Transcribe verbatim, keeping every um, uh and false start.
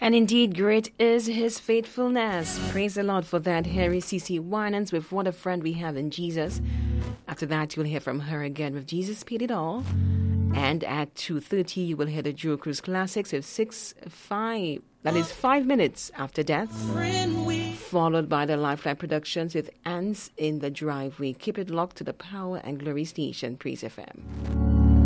And indeed, great is his faithfulness. Praise the Lord for that. Harry C C Winans with What a Friend We Have in Jesus. After that, you'll hear from her again with Jesus Paid It All. And at two thirty, you will hear the Joe Cruz Classics with six five. That is five minutes after death. Followed by the Lifeline Productions with Ants in the Driveway. Keep it locked to the Power and Glory station, Praise F M.